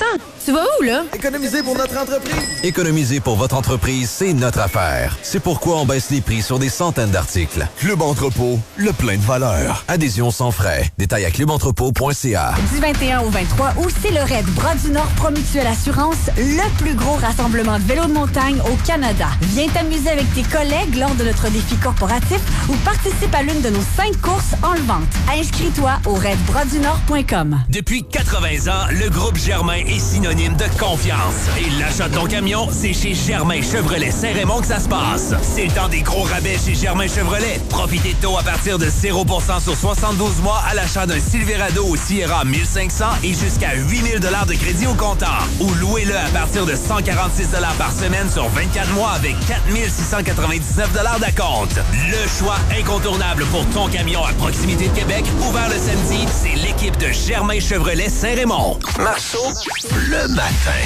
Tu vas où, là? Économiser pour notre entreprise. Économiser pour votre entreprise, c'est notre affaire. C'est pourquoi on baisse les prix sur des centaines d'articles. Club Entrepôt, le plein de valeur. Adhésion sans frais. Détails à clubentrepôt.ca. Du 21 au 23 août, c'est le raid Bras du Nord Promutuelle Assurance, le plus gros rassemblement de vélos de montagne au Canada. Viens t'amuser avec tes collègues lors de notre défi corporatif ou participe à l'une de nos 5 courses en vente. Inscris-toi au raidbradsdunord.com. Depuis 80 ans, le groupe Germain est synonyme de confiance. Et l'achat de ton camion, c'est chez Germain Chevrolet Saint-Raymond que ça se passe. C'est le temps des gros rabais chez Germain Chevrolet. Profitez de taux à partir de 0% sur 72 mois à l'achat d'un Silverado ou Sierra 1500 et jusqu'à 8000 $ de crédit au comptant. Ou louez-le à partir de 146 $ par semaine sur 24 mois avec 4699 $ d'acompte. Le choix incontournable pour ton camion à proximité de Québec, ouvert le samedi, c'est l'équipe de Germain Chevrolet Saint-Raymond. Marceau, le matin.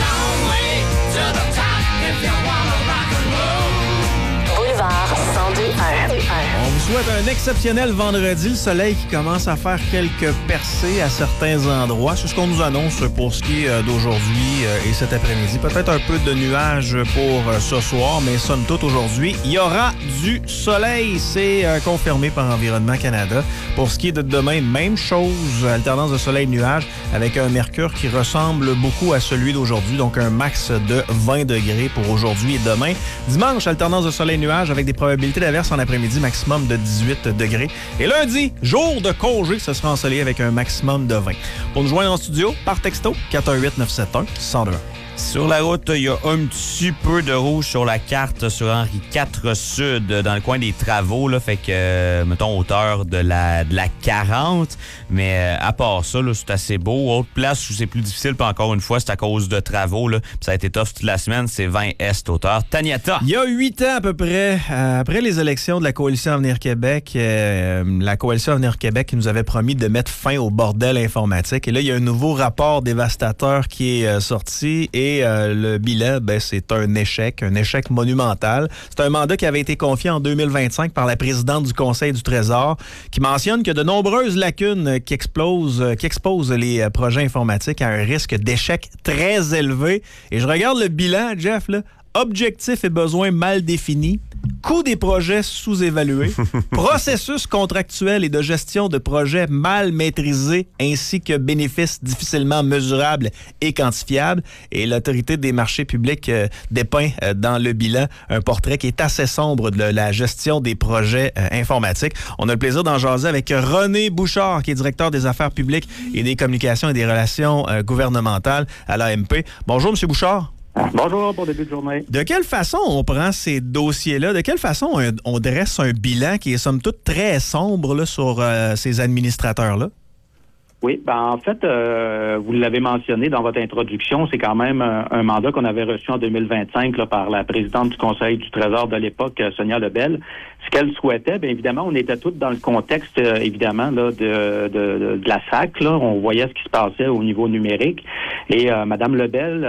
Boulevard 102.1. On vous souhaite un exceptionnel vendredi. Le soleil qui commence à faire quelques percées à certains endroits. C'est ce qu'on nous annonce pour ce qui est d'aujourd'hui et cet après-midi. Peut-être un peu de nuages pour ce soir, mais somme toute aujourd'hui, il y aura du soleil. C'est confirmé par Environnement Canada. Pour ce qui est de demain, même chose. Alternance de soleil-nuage avec un mercure qui ressemble beaucoup à celui d'aujourd'hui. Donc un max de 20 degrés pour aujourd'hui et demain. Dimanche, alternance de soleil-nuage avec des probabilités d'averse en après-midi, maximum de 18 degrés. Et lundi, jour de congé, ce sera ensoleillé avec un maximum de 20. Pour nous joindre en studio, par texto, 418-971-1021. Sur la route, il y a un petit peu de rouge sur la carte sur Henri IV Sud, dans le coin des travaux, là, fait que, mettons, hauteur de la 40. Mais à part ça, là, c'est assez beau. Autre place où c'est plus difficile, puis encore une fois, c'est à cause de travaux. Là, ça a été tough toute la semaine, c'est 20 Est, hauteur Taniata. Il y a 8 ans à peu près, après les élections de la Coalition Avenir Québec, la Coalition Avenir Québec nous avait promis de mettre fin au bordel informatique. Et là, il y a un nouveau rapport dévastateur qui est sorti et le bilan, c'est un échec monumental. C'est un mandat qui avait été confié en 2025 par la présidente du Conseil du Trésor qui mentionne que de nombreuses lacunes qui exposent les projets informatiques à un risque d'échec très élevé. Et je regarde le bilan, Jeff, là, objectifs et besoins mal définis, coût des projets sous-évalués, processus contractuel et de gestion de projets mal maîtrisés, ainsi que bénéfices difficilement mesurables et quantifiables. Et l'Autorité des marchés publics dépeint dans le bilan un portrait qui est assez sombre de la gestion des projets informatiques. On a le plaisir d'en jaser avec René Bouchard, qui est directeur des affaires publiques et des communications et des relations gouvernementales à l'AMP. Bonjour, M. Bouchard. Bonjour, bon début de journée. De quelle façon on prend ces dossiers-là? De quelle façon on dresse un bilan qui est somme toute très sombre là, sur ces administrateurs-là? Oui, en fait, vous l'avez mentionné dans votre introduction, c'est quand même un mandat qu'on avait reçu en 2025 là, par la présidente du Conseil du Trésor de l'époque, Sonia Lebel. Ce qu'elle souhaitait, bien évidemment, on était tous dans le contexte, évidemment, là, de la SAC. Là. On voyait ce qui se passait au niveau numérique. Et Mme Lebel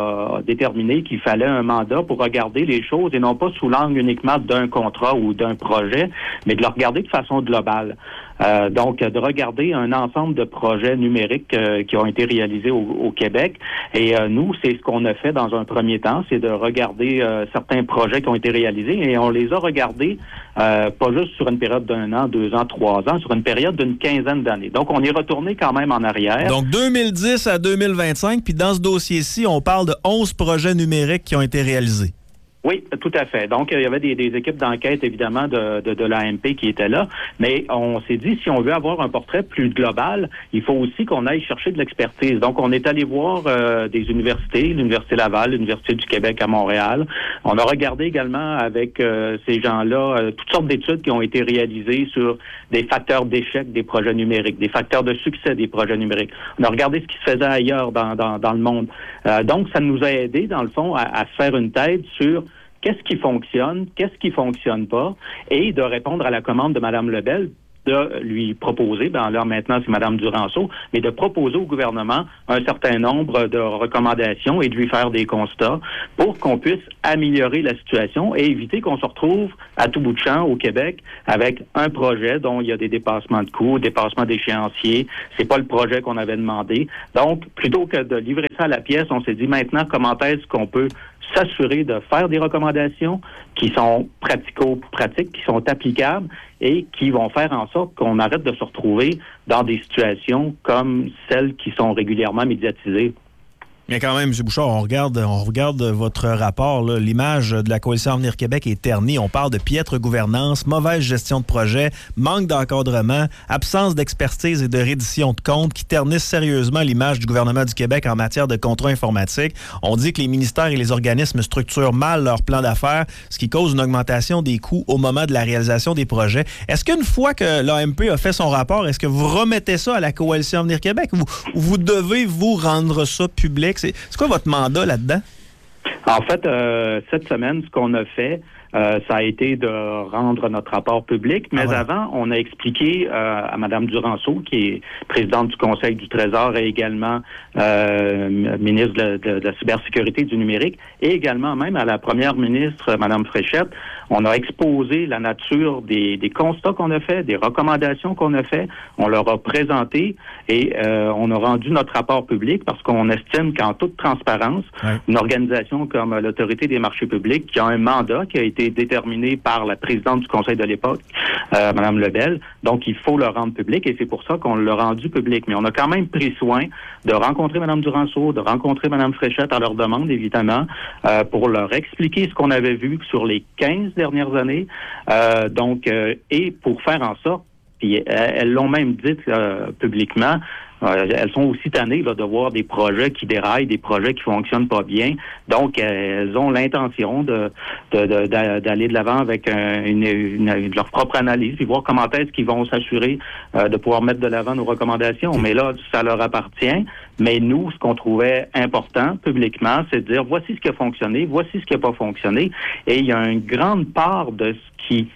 a déterminé qu'il fallait un mandat pour regarder les choses et non pas sous l'angle uniquement d'un contrat ou d'un projet, mais de le regarder de façon globale. Donc, de regarder un ensemble de projets numériques qui ont été réalisés au Québec. Et nous, c'est ce qu'on a fait dans un premier temps, c'est de regarder certains projets qui ont été réalisés et on les a regardés pas juste sur une période d'1 an, 2 ans, 3 ans, sur une période d'une quinzaine d'années. Donc, on est retourné quand même en arrière. Donc, 2010 à 2025, puis dans ce dossier-ci, on parle de 11 projets numériques qui ont été réalisés. Oui, tout à fait. Donc, il y avait des équipes d'enquête, évidemment, de l'AMP qui étaient là. Mais on s'est dit, si on veut avoir un portrait plus global, il faut aussi qu'on aille chercher de l'expertise. Donc, on est allé voir des universités, l'Université Laval, l'Université du Québec à Montréal. On a regardé également avec ces gens-là toutes sortes d'études qui ont été réalisées sur des facteurs d'échec des projets numériques, des facteurs de succès des projets numériques. On a regardé ce qui se faisait ailleurs dans le monde. Donc, ça nous a aidé, dans le fond, à se faire une tête sur qu'est-ce qui fonctionne pas, et de répondre à la commande de Mme Lebel, de lui proposer, là maintenant c'est Mme Duranceau, mais de proposer au gouvernement un certain nombre de recommandations et de lui faire des constats pour qu'on puisse améliorer la situation et éviter qu'on se retrouve à tout bout de champ au Québec avec un projet dont il y a des dépassements de coûts, dépassements d'échéanciers. C'est pas le projet qu'on avait demandé. Donc, plutôt que de livrer ça à la pièce. On s'est dit maintenant, comment est-ce qu'on peut s'assurer de faire des recommandations qui sont pratico-pratiques, qui sont applicables et qui vont faire en sorte qu'on arrête de se retrouver dans des situations comme celles qui sont régulièrement médiatisées. Mais quand même, M. Bouchard, on regarde votre rapport. Là. L'image de la Coalition Avenir Québec est ternie. On parle de piètre gouvernance, mauvaise gestion de projet, manque d'encadrement, absence d'expertise et de reddition de comptes qui ternissent sérieusement l'image du gouvernement du Québec en matière de contrats informatiques. On dit que les ministères et les organismes structurent mal leur plan d'affaires, ce qui cause une augmentation des coûts au moment de la réalisation des projets. Est-ce qu'une fois que l'AMP a fait son rapport, est-ce que vous remettez ça à la Coalition Avenir Québec ou vous devez vous rendre ça public? C'est quoi votre mandat là-dedans? En fait, cette semaine, ce qu'on a fait, ça a été de rendre notre rapport public. Mais avant, on a expliqué à Mme Duranceau, qui est présidente du Conseil du Trésor et également ministre de la cybersécurité et du numérique, et également même à la première ministre, Mme Fréchette, on a exposé la nature des constats qu'on a fait, des recommandations qu'on a fait. On leur a présenté et on a rendu notre rapport public parce qu'on estime qu'en toute transparence, une organisation comme l'Autorité des marchés publics, qui a un mandat qui a été déterminé par la présidente du Conseil de l'époque, Mme Lebel, donc il faut le rendre public et c'est pour ça qu'on l'a rendu public. Mais on a quand même pris soin de rencontrer Mme Duranceau, de rencontrer Mme Fréchette à leur demande, évidemment, pour leur expliquer ce qu'on avait vu sur les 15 dernières années, et pour faire en sorte, puis elles l'ont même dit publiquement, elles sont aussi tannées là, de voir des projets qui déraillent, des projets qui fonctionnent pas bien. Donc, elles ont l'intention d'aller de l'avant avec leur propre analyse, puis voir comment est-ce qu'ils vont s'assurer de pouvoir mettre de l'avant nos recommandations. Mais là, ça leur appartient. Mais nous, ce qu'on trouvait important publiquement, c'est de dire voici ce qui a fonctionné, voici ce qui n'a pas fonctionné. Et il y a une grande part de ce qui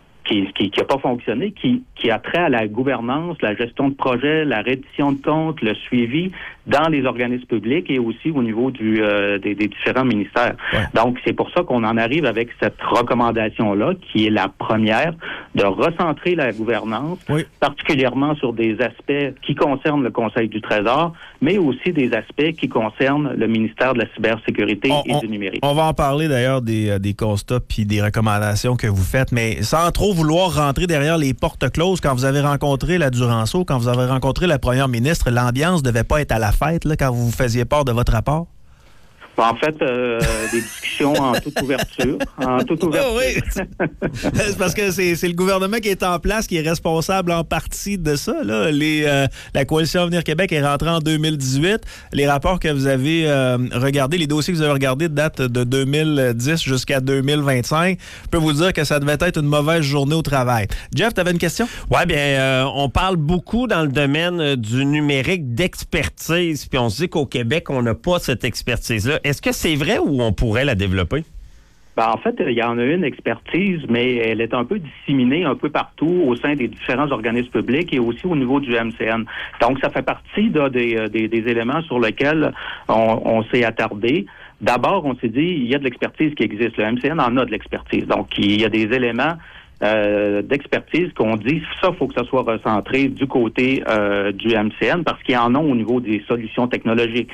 n'a pas fonctionné, qui a trait à la gouvernance, la gestion de projet, la reddition de comptes, le suivi dans les organismes publics et aussi au niveau des différents ministères. Ouais. Donc, c'est pour ça qu'on en arrive avec cette recommandation-là, qui est la première, de recentrer la gouvernance, particulièrement sur des aspects qui concernent le Conseil du Trésor, mais aussi des aspects qui concernent le ministère de la cybersécurité et du numérique. On va en parler d'ailleurs des constats puis des recommandations que vous faites, mais sans trop vouloir rentrer derrière les portes closes, quand vous avez rencontré la Duranceau, quand vous avez rencontré la première ministre, l'ambiance devait pas être à la fête là, quand vous faisiez part de votre rapport? En fait, des discussions en toute ouverture. Oui. C'est parce que c'est le gouvernement qui est en place qui est responsable en partie de ça. Là. La Coalition Avenir Québec est rentrée en 2018. Les rapports que vous avez regardés, les dossiers que vous avez regardés datent de 2010 jusqu'à 2025. Je peux vous dire que ça devait être une mauvaise journée au travail. Jeff, tu avais une question? Oui, bien, on parle beaucoup dans le domaine du numérique d'expertise, puis on se dit qu'au Québec, on n'a pas cette expertise-là. Est-ce que c'est vrai ou on pourrait la développer? En fait, il y en a une expertise, mais elle est un peu disséminée un peu partout au sein des différents organismes publics et aussi au niveau du MCN. Donc, ça fait partie des éléments sur lesquels on s'est attardé. D'abord, on s'est dit, il y a de l'expertise qui existe. Le MCN en a de l'expertise. Donc, il y a des éléments d'expertise qu'on dit, ça, il faut que ça soit recentré du côté du MCN parce qu'ils en ont au niveau des solutions technologiques,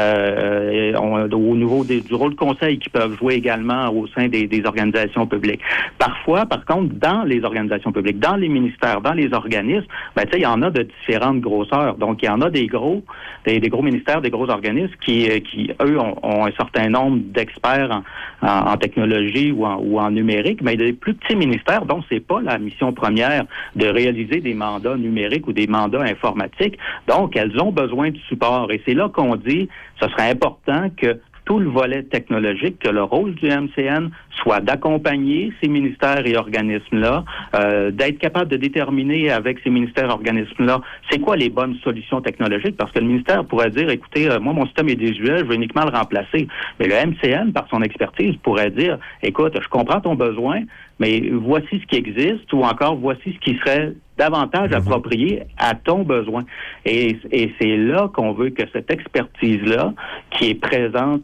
au niveau du rôle de conseil qu'ils peuvent jouer également au sein des organisations publiques. Parfois, par contre, dans les organisations publiques, dans les ministères, dans les organismes, il y en a de différentes grosseurs. Donc, il y en a des gros ministères, des gros organismes qui eux, ont un certain nombre d'experts en technologie ou en numérique, mais des plus petits ministères dont c'est pas la mission première de réaliser des mandats numériques ou des mandats informatiques. Donc, elles ont besoin de support. Et c'est là qu'on dit, ce serait important que tout le volet technologique, que le rôle du MCN soit d'accompagner ces ministères et organismes-là, d'être capable de déterminer avec ces ministères et organismes-là, c'est quoi les bonnes solutions technologiques, parce que le ministère pourrait dire, écoutez, moi, mon système est désuet, je veux uniquement le remplacer. Mais le MCN, par son expertise, pourrait dire, écoute, je comprends ton besoin, mais voici ce qui existe, ou encore voici ce qui serait davantage approprié à ton besoin. Et c'est là qu'on veut que cette expertise-là, qui est présente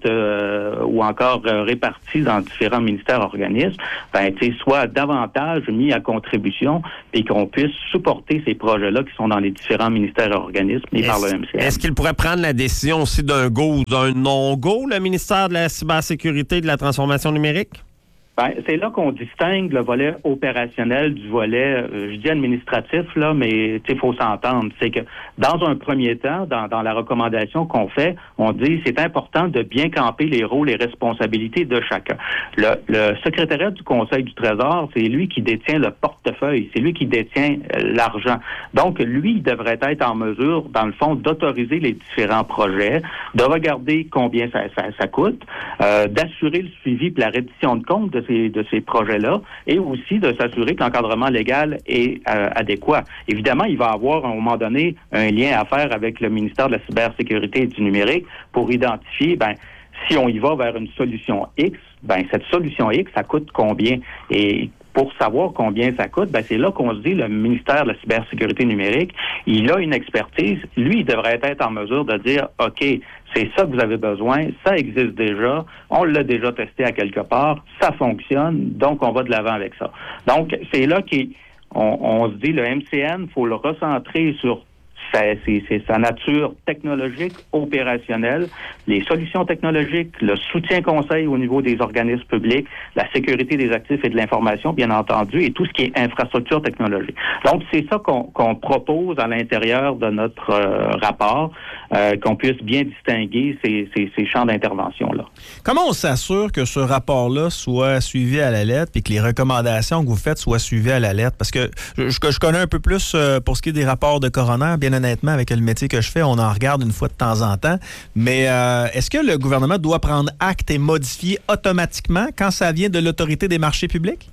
ou encore répartie dans différents ministères organismes, soit davantage mis à contribution et qu'on puisse supporter ces projets-là qui sont dans les différents ministères organismes et par le MCN. Est-ce qu'il pourrait prendre la décision aussi d'un go ou d'un non-go, le ministère de la cybersécurité et de la transformation numérique? C'est là qu'on distingue le volet opérationnel du volet, je dis administratif, là, mais il faut s'entendre. C'est que dans un premier temps, dans la recommandation qu'on fait, on dit c'est important de bien camper les rôles et responsabilités de chacun. Le secrétariat du Conseil du Trésor, c'est lui qui détient le portefeuille, c'est lui qui détient l'argent. Donc, lui, il devrait être en mesure, dans le fond, d'autoriser les différents projets, de regarder combien ça coûte, d'assurer le suivi et la reddition de compte de ces projets-là et aussi de s'assurer que l'encadrement légal est adéquat. Évidemment, il va avoir à un moment donné un lien à faire avec le ministère de la cybersécurité et du numérique pour identifier, si on y va vers une solution X, cette solution X, ça coûte combien? Et pour savoir combien ça coûte, c'est là qu'on se dit, le ministère de la cybersécurité numérique, il a une expertise. Lui, il devrait être en mesure de dire, OK, c'est ça que vous avez besoin, ça existe déjà, on l'a déjà testé à quelque part, ça fonctionne, donc on va de l'avant avec ça. Donc, c'est là qu'on se dit, le MCN, il faut le recentrer sur c'est sa nature technologique, opérationnelle, les solutions technologiques, le soutien conseil au niveau des organismes publics, la sécurité des actifs et de l'information, bien entendu, et tout ce qui est infrastructure technologique. Donc, c'est ça qu'on propose à l'intérieur de notre rapport, qu'on puisse bien distinguer ces champs d'intervention-là. Comment on s'assure que ce rapport-là soit suivi à la lettre et que les recommandations que vous faites soient suivies à la lettre? Parce que je connais un peu plus pour ce qui est des rapports de coroner, bien honnêtement, avec le métier que je fais, on en regarde une fois de temps en temps. Mais est-ce que le gouvernement doit prendre acte et modifier automatiquement quand ça vient de l'Autorité des marchés publics?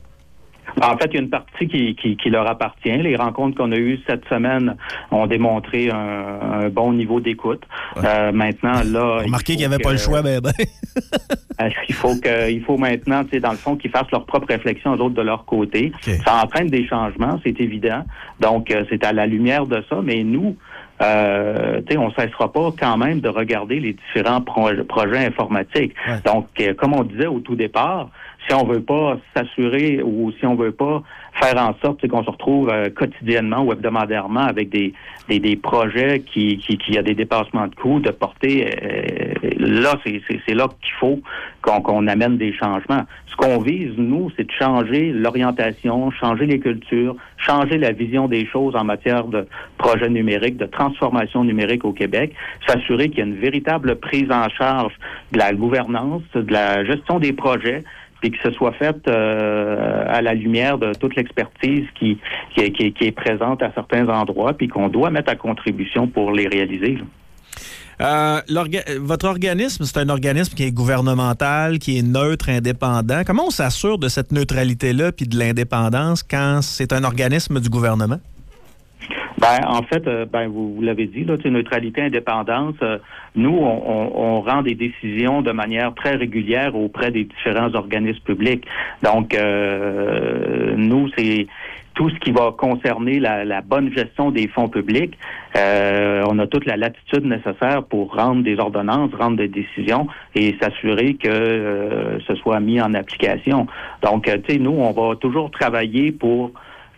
En fait, il y a une partie qui leur appartient. Les rencontres qu'on a eues cette semaine ont démontré un bon niveau d'écoute. Ouais. Maintenant, là... Remarquez qu'il n'y avait pas le choix, il faut maintenant, dans le fond, qu'ils fassent leur propre réflexion, eux autres, de leur côté. Okay. Ça entraîne des changements, c'est évident. Donc, c'est à la lumière de ça. Mais nous, on ne cessera pas quand même de regarder les différents projets informatiques. Ouais. Donc, comme on disait au tout départ, si on veut pas s'assurer ou si on veut pas faire en sorte qu'on se retrouve quotidiennement ou hebdomadairement avec des projets qui a des dépassements de coûts, de portée, là, c'est là qu'il faut qu'on amène des changements. Ce qu'on vise, nous, c'est de changer l'orientation, changer les cultures, changer la vision des choses en matière de projets numériques, de transformation numérique au Québec, s'assurer qu'il y a une véritable prise en charge de la gouvernance, de la gestion des projets, puis que ce soit fait à la lumière de toute l'expertise qui est présente à certains endroits, puis qu'on doit mettre à contribution pour les réaliser. Votre organisme, c'est un organisme qui est gouvernemental, qui est neutre, indépendant. Comment on s'assure de cette neutralité-là puis de l'indépendance quand c'est un organisme du gouvernement? En fait, vous l'avez dit, là, neutralité, indépendance, nous, on rend des décisions de manière très régulière auprès des différents organismes publics. Donc, nous, c'est tout ce qui va concerner la bonne gestion des fonds publics. On a toute la latitude nécessaire pour rendre des ordonnances, rendre des décisions et s'assurer que ce soit mis en application. Donc, nous, on va toujours travailler pour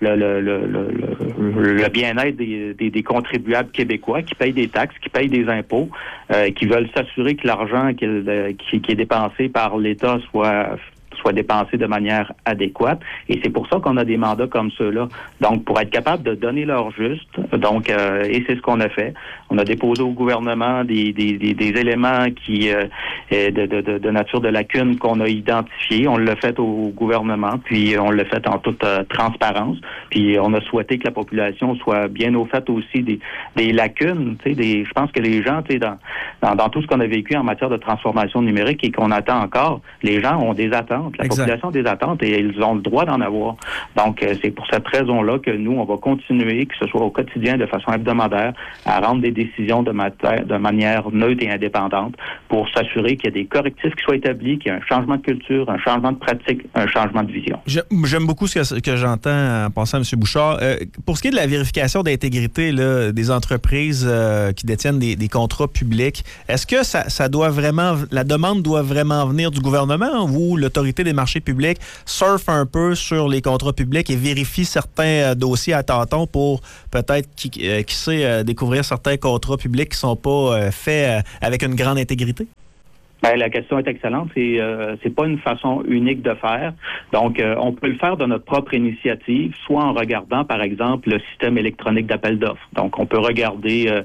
le bien-être des contribuables québécois qui payent des taxes, qui payent des impôts, qui veulent s'assurer que l'argent qui est dépensé par l'État soit dépensé de manière adéquate. Et c'est pour ça qu'on a des mandats comme ceux-là. Donc, pour être capable de donner leur juste, donc, et c'est ce qu'on a fait. On a déposé au gouvernement des éléments qui de nature de lacunes qu'on a identifiés. On l'a fait au gouvernement, puis on l'a fait en toute transparence. Puis on a souhaité que la population soit bien au fait aussi des lacunes. Je pense que les gens, dans tout ce qu'on a vécu en matière de transformation numérique et qu'on attend encore, les gens ont des attentes. La population a des attentes et ils ont le droit d'en avoir. Donc, c'est pour cette raison-là que nous, on va continuer, que ce soit au quotidien, de façon hebdomadaire, à rendre des décisions de manière neutre et indépendante pour s'assurer s'assurer qu'il y a des correctifs qui soient établis, qu'il y a un changement de culture, un changement de pratique, un changement de vision. J'aime beaucoup ce que j'entends en pensant à M. Bouchard. Pour ce qui est de la vérification d'intégrité là, des entreprises qui détiennent des contrats publics, est-ce que ça doit vraiment, la demande doit vraiment venir du gouvernement ou l'autorité des marchés publics surfe un peu sur les contrats publics et vérifie certains dossiers à tâtons pour peut-être, qui sait, découvrir certains contrats publics qui ne sont pas faits avec une grande intégrité? Bien, la question est excellente. C'est pas une façon unique de faire. Donc, on peut le faire de notre propre initiative, soit en regardant, par exemple, le système électronique d'appel d'offres. Donc, on peut regarder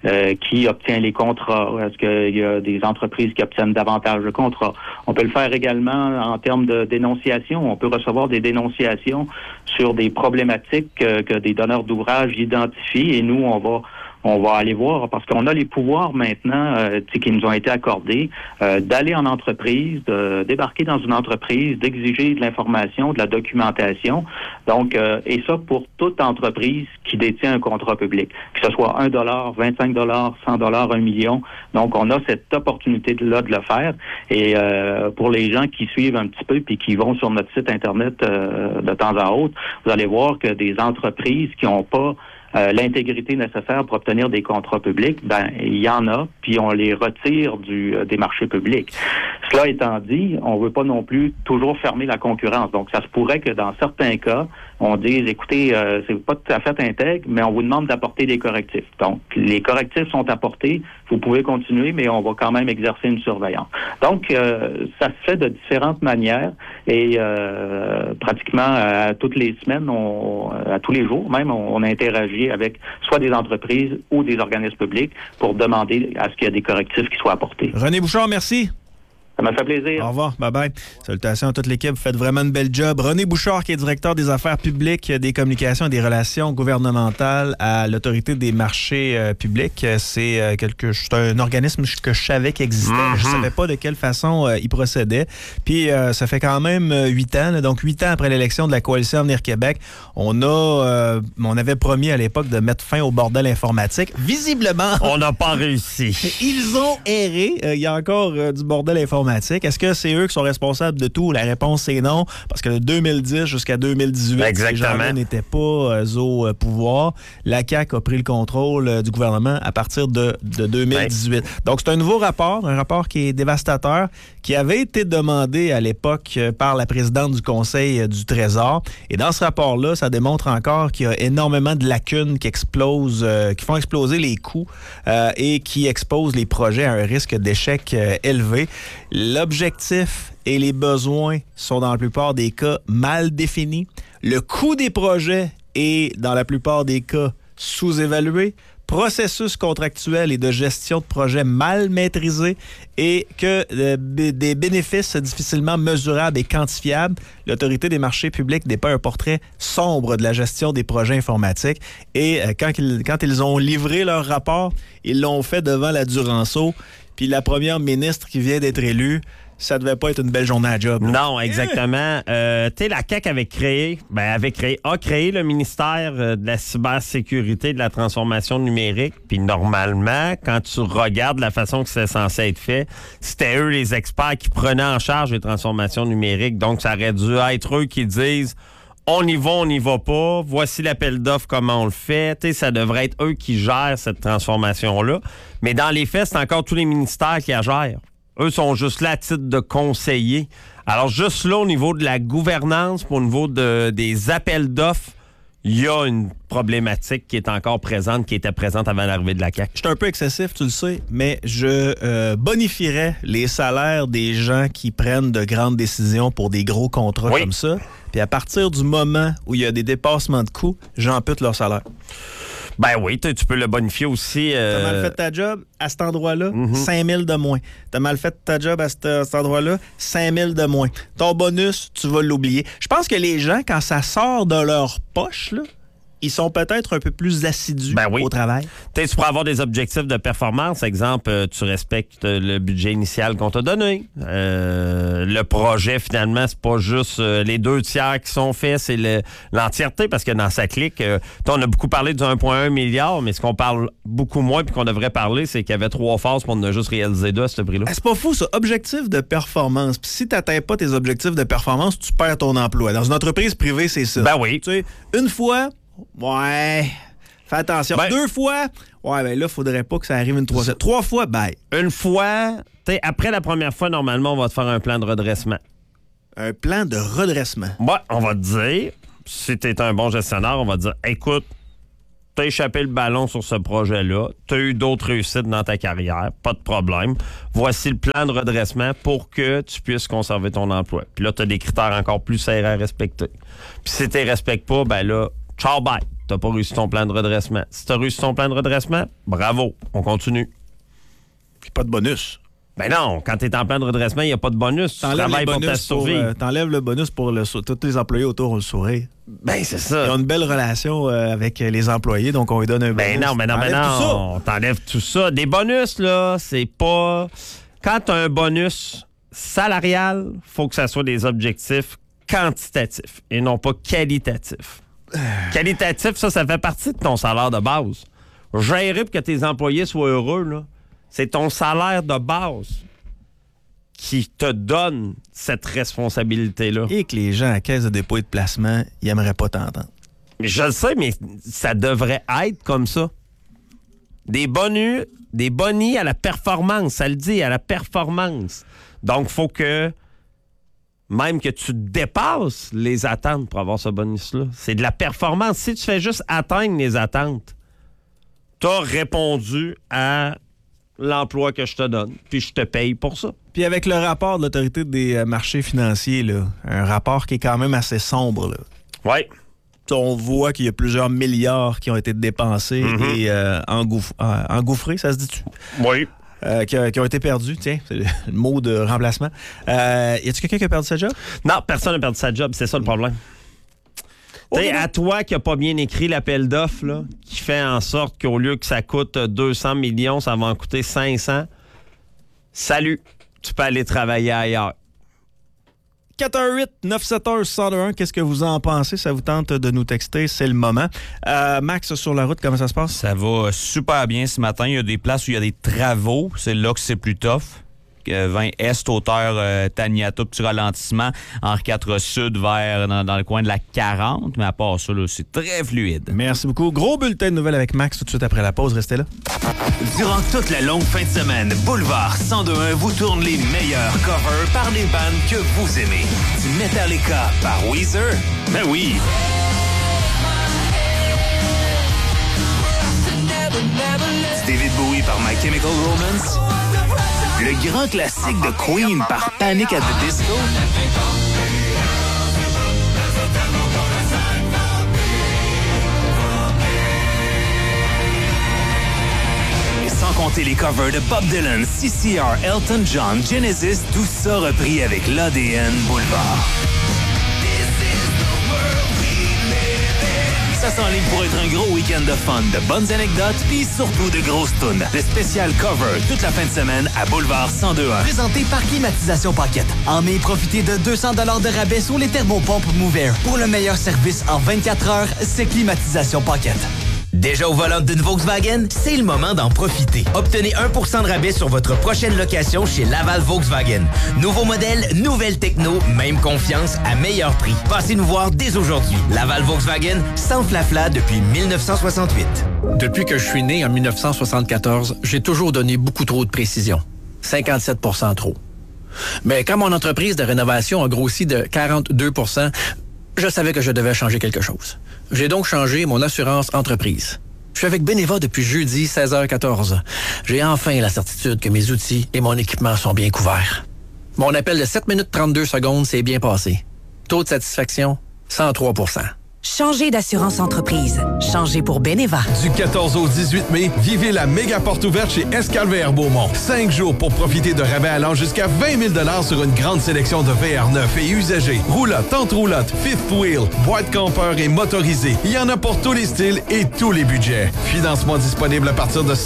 qui obtient les contrats. Est-ce qu'il y a des entreprises qui obtiennent davantage de contrats? On peut le faire également en termes de dénonciation. On peut recevoir des dénonciations sur des problématiques que des donneurs d'ouvrages identifient et nous, on va aller voir, parce qu'on a les pouvoirs maintenant qui nous ont été accordés, d'aller en entreprise, de débarquer dans une entreprise, d'exiger de l'information, de la documentation. Donc, et ça pour toute entreprise qui détient un contrat public, que ce soit $1, $25, $100, $1 million. Donc, on a cette opportunité-là de le faire. Et pour les gens qui suivent un petit peu puis qui vont sur notre site Internet de temps à autre, vous allez voir que des entreprises qui n'ont pas l'intégrité nécessaire pour obtenir des contrats publics, il y en a, puis on les retire des marchés publics. Cela étant dit, on veut pas non plus toujours fermer la concurrence. Donc, ça se pourrait que dans certains cas, on dise, écoutez, c'est pas tout à fait intègre, mais on vous demande d'apporter des correctifs. Donc, les correctifs sont apportés, vous pouvez continuer, mais on va quand même exercer une surveillance. Donc, ça se fait de différentes manières et pratiquement à toutes les semaines, à tous les jours même, on interagit avec soit des entreprises ou des organismes publics pour demander à ce qu'il y ait des correctifs qui soient apportés. René Bouchard, merci. Ça m'a fait plaisir. Au revoir. Bye-bye. Salutations à toute l'équipe. Vous faites vraiment une belle job. René Bouchard, qui est directeur des affaires publiques, des communications et des relations gouvernementales à l'Autorité des marchés publics. C'est un organisme que je savais qu'il existait. Je ne savais pas de quelle façon il procédait. Puis, ça fait quand même 8 ans. Donc, 8 ans après l'élection de la Coalition Avenir Québec, on avait promis à l'époque de mettre fin au bordel informatique. Visiblement, on n'a pas réussi. Ils ont erré. Il y a encore du bordel informatique. Est-ce que c'est eux qui sont responsables de tout? La réponse, c'est non. Parce que de 2010 jusqu'à 2018, ces gens-là n'étaient pas au pouvoir. La CAQ a pris le contrôle du gouvernement à partir de 2018. Ouais. Donc, c'est un nouveau rapport, un rapport qui est dévastateur, qui avait été demandé à l'époque par la présidente du Conseil du Trésor. Et dans ce rapport-là, ça démontre encore qu'il y a énormément de lacunes qui explosent, qui font exploser les coûts et qui exposent les projets à un risque d'échec élevé. L'objectif et les besoins sont dans la plupart des cas mal définis. Le coût des projets est dans la plupart des cas sous-évalué. Processus contractuel et de gestion de projet mal maîtrisé et que des bénéfices difficilement mesurables et quantifiables. L'Autorité des marchés publics dépeint un portrait sombre de la gestion des projets informatiques. Et quand ils ont livré leur rapport, ils l'ont fait devant la Duranceau. Puis la première ministre qui vient d'être élue, ça devait pas être une belle journée à job. Non, exactement. Tu sais, la CAQ a créé le ministère de la cybersécurité et de la transformation numérique. Puis normalement, quand tu regardes la façon que c'est censé être fait, c'était eux les experts qui prenaient en charge les transformations numériques. Donc, ça aurait dû être eux qui disent on y va pas, voici l'appel d'offres, comment on le fait. Tu sais, ça devrait être eux qui gèrent cette transformation-là. Mais dans les faits, c'est encore tous les ministères qui la gèrent. Eux sont juste là à titre de conseillers. Alors, juste là, au niveau de la gouvernance, au niveau des appels d'offres, il y a une problématique qui est encore présente, qui était présente avant l'arrivée de la CAQ. Je suis un peu excessif, tu le sais, mais je bonifierais les salaires des gens qui prennent de grandes décisions pour des gros contrats comme ça. Puis à partir du moment où il y a des dépassements de coûts, j'ampute leur salaire. Ben oui, tu peux le bonifier aussi. T'as mal fait ta job à cet endroit-là, 5 000 de moins. T'as mal fait ta job à cet endroit-là, 5 000 de moins. Ton bonus, tu vas l'oublier. Je pense que les gens, quand ça sort de leur poche, là, ils sont peut-être un peu plus assidus au travail. Tu pourras avoir des objectifs de performance. Exemple, tu respectes le budget initial qu'on t'a donné. Le projet, finalement, c'est pas juste les 2 tiers qui sont faits, c'est l'entièreté, parce que dans sa clique, on a beaucoup parlé du 1,1 milliard, mais ce qu'on parle beaucoup moins puis qu'on devrait parler, c'est qu'il y avait 3 phases pour on a juste réalisé 2 à ce prix-là. C'est pas fou, ça. Objectif de performance. Puis si tu n'atteins pas tes objectifs de performance, tu perds ton emploi. Dans une entreprise privée, c'est ça. Ben oui. Tu sais, une fois... Ouais, fais attention. 2 fois, ben là, faudrait pas que ça arrive une 3e. 3 fois, bye. Une fois, après la première fois, normalement, on va te faire un plan de redressement. Un plan de redressement? Ouais, on va te dire, si t'es un bon gestionnaire, on va te dire, écoute, t'as échappé le ballon sur ce projet-là, t'as eu d'autres réussites dans ta carrière, pas de problème. Voici le plan de redressement pour que tu puisses conserver ton emploi. Puis là, t'as des critères encore plus serrés à respecter. Puis si t'es respectes pas, ben là, ciao, bye. T'as pas réussi ton plan de redressement. Si t'as réussi ton plan de redressement, bravo, on continue. Puis pas de bonus. Ben non, quand t'es en plan de redressement, il n'y a pas de bonus. Tu travailles pour ta survie. T'enlèves le bonus pour tous les employés autour ont le sourire. Ben, c'est ça. Ils ont une belle relation avec les employés, donc on lui donne un bonus. Ben non. T'enlèves tout ça. Des bonus, là, c'est pas... Quand t'as un bonus salarial, faut que ça soit des objectifs quantitatifs et non pas qualitatifs. Qualitatif, ça fait partie de ton salaire de base. Gérer pour que tes employés soient heureux, là, c'est ton salaire de base qui te donne cette responsabilité-là. Et que les gens à la caisse de dépôt et de placement, ils n'aimeraient pas t'entendre. Je le sais, mais ça devrait être comme ça. Des bonus à la performance, ça le dit, à la performance. Donc, il faut que même que tu dépasses les attentes pour avoir ce bonus-là. C'est de la performance. Si tu fais juste atteindre les attentes, tu as répondu à l'emploi que je te donne, puis je te paye pour ça. Puis avec le rapport de l'Autorité des marchés financiers, là, un rapport qui est quand même assez sombre. Oui. On voit qu'il y a plusieurs milliards qui ont été dépensés et engouffrés, ça se dit-tu? Oui. Qui ont été perdus, tiens, c'est le mot de remplacement. Y a-t-il quelqu'un qui a perdu sa job? Non, personne n'a perdu sa job, c'est ça le problème. À toi qui n'a pas bien écrit l'appel d'offres, là, qui fait en sorte qu'au lieu que ça coûte 200 millions, ça va en coûter 500. Salut, tu peux aller travailler ailleurs. 418-971-1021, qu'est-ce que vous en pensez? Ça vous tente de nous texter? C'est le moment. Max, sur la route, comment ça se passe? Ça va super bien ce matin. Il y a des places où il y a des travaux. C'est là que c'est plus tough. 20 Est, hauteur Taniata, petit ralentissement. Henri IV Sud vers dans le coin de la 40. Mais à part ça, là, c'est très fluide. Merci beaucoup. Gros bulletin de nouvelles avec Max tout de suite après la pause. Restez là. Durant toute la longue fin de semaine, Boulevard 102.1 vous tourne les meilleurs covers par les bandes que vous aimez. Du Metallica par Weezer. Ben oui. Du David Bowie par My Chemical Romance. Le grand classique de Queen par Panic at the Disco. Et sans compter les covers de Bob Dylan, CCR, Elton John, Genesis, tout ça repris avec l'ADN Boulevard. Ça s'enligne pour être un gros week-end de fun, de bonnes anecdotes, puis surtout de grosses tunes. Le spécial cover toute la fin de semaine à Boulevard 102.1. Présenté par Climatisation Pocket. En mai, profitez de 200 $ de rabais sur les thermopompes Mover. Pour le meilleur service en 24 heures, c'est Climatisation Pocket. Déjà au volant d'une Volkswagen? C'est le moment d'en profiter. Obtenez 1% de rabais sur votre prochaine location chez Laval Volkswagen. Nouveau modèle, nouvelle techno, même confiance à meilleur prix. Passez nous voir dès aujourd'hui. Laval Volkswagen, sans flafla depuis 1968. Depuis que je suis né en 1974, j'ai toujours donné beaucoup trop de précision. 57% trop. Mais quand mon entreprise de rénovation a grossi de 42%, je savais que je devais changer quelque chose. J'ai donc changé mon assurance entreprise. Je suis avec Beneva depuis jeudi 16h14. J'ai enfin la certitude que mes outils et mon équipement sont bien couverts. Mon appel de 7 minutes 32 secondes s'est bien passé. Taux de satisfaction, 103%. Changez d'assurance entreprise. Changez pour Beneva. Du 14 au 18 mai, vivez la méga porte ouverte chez Escalver Beaumont. 5 jours pour profiter de rabais allant jusqu'à 20 000 sur une grande sélection de VR neufs et usagés. Roulotte, tente roulotte, fifth wheel, boîte campeur et motorisé. Il y en a pour tous les styles et tous les budgets. Financement disponible à partir de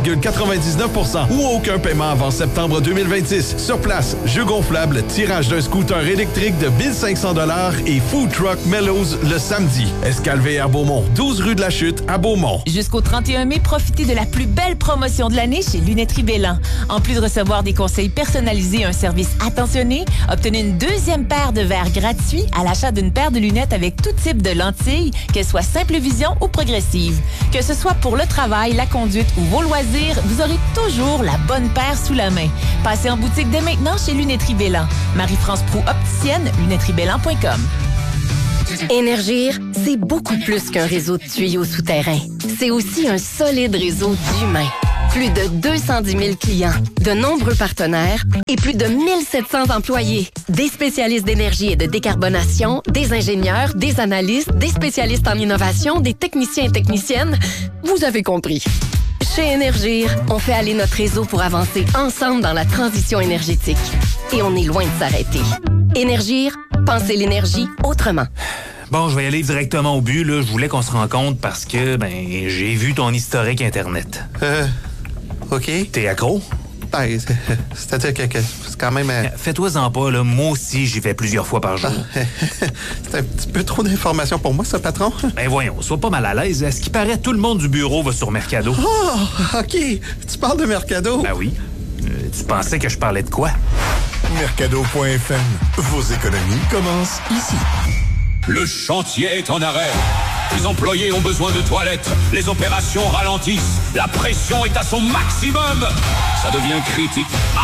5,99% ou aucun paiement avant septembre 2026. Sur place, jeux gonflables, tirage d'un scooter électrique de 1500 $ et food truck Mellows le samedi. Escalver Beaumont, 12 rue de la Chute à Beaumont. Jusqu'au 31 mai, profitez de la plus belle promotion de l'année chez Lunetterie Bélan. En plus de recevoir des conseils personnalisés et un service attentionné, obtenez une deuxième paire de verres gratuits à l'achat d'une paire de lunettes avec tout type de lentilles, qu'elles soient simple vision ou progressive. Que ce soit pour le travail, la conduite ou vos loisirs, vous aurez toujours la bonne paire sous la main. Passez en boutique dès maintenant chez Lunetterie Bélan. Marie-France Proulx, opticienne, lunetteriebélan.com. Énergir, c'est beaucoup plus qu'un réseau de tuyaux souterrains. C'est aussi un solide réseau d'humains. Plus de 210 000 clients, de nombreux partenaires et plus de 1700 employés. Des spécialistes d'énergie et de décarbonation, des ingénieurs, des analystes, des spécialistes en innovation, des techniciens et techniciennes. Vous avez compris. Chez Énergir, on fait aller notre réseau pour avancer ensemble dans la transition énergétique. Et on est loin de s'arrêter. Énergir, pensez l'énergie autrement. Bon, je vais y aller directement au but, là. Je voulais qu'on se rencontre parce que, j'ai vu ton historique Internet. OK. T'es accro? Ben, c'est-à-dire que c'est quand même... Fais-toi-en pas, là. Moi aussi, j'y vais plusieurs fois par jour. C'est un petit peu trop d'informations pour moi, ça, patron. Ben voyons, sois pas mal à l'aise. À ce qui paraît, tout le monde du bureau va sur Mercado. Oh, OK. Tu parles de Mercado? Ben oui. Tu pensais que je parlais de quoi? Mercado.fm. Vos économies commencent ici. Le chantier est en arrêt. Les employés ont besoin de toilettes. Les opérations ralentissent. La pression est à son maximum. Ça devient critique.